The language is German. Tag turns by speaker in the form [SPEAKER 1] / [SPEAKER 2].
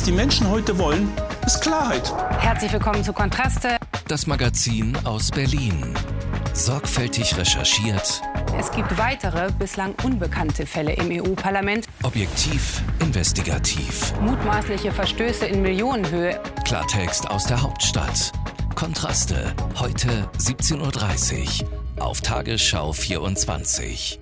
[SPEAKER 1] Was die Menschen heute wollen, ist Klarheit.
[SPEAKER 2] Herzlich willkommen zu Kontraste.
[SPEAKER 3] Das Magazin aus Berlin. Sorgfältig recherchiert.
[SPEAKER 2] Es gibt weitere, bislang unbekannte Fälle im EU-Parlament.
[SPEAKER 3] Objektiv, investigativ.
[SPEAKER 2] Mutmaßliche Verstöße in Millionenhöhe.
[SPEAKER 3] Klartext aus der Hauptstadt. Kontraste, heute 17:30 Uhr auf Tagesschau 24.